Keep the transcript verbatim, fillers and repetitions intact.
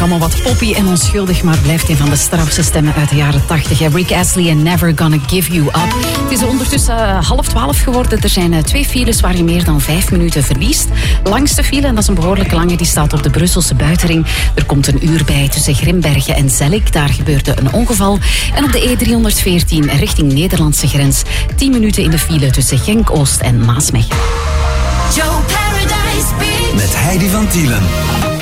allemaal wat poppy en onschuldig, maar blijft een van de strafste stemmen uit de jaren tachtig. Rick Astley en Never Gonna Give You Up. Het is ondertussen uh, half twaalf geworden. Er zijn uh, twee files waar je meer dan vijf minuten verliest. Langste file, en dat is een behoorlijk lange, die staat op de Brusselse buitenring. Er komt een uur bij tussen Grimbergen en Zellik. Daar gebeurde een ongeval. En op de E driehonderdveertien richting Nederlandse grens. tien minuten in de file tussen Genk-Oost en Maasmechelen. Joe Paradise Beach. Met Heidi van Tielen.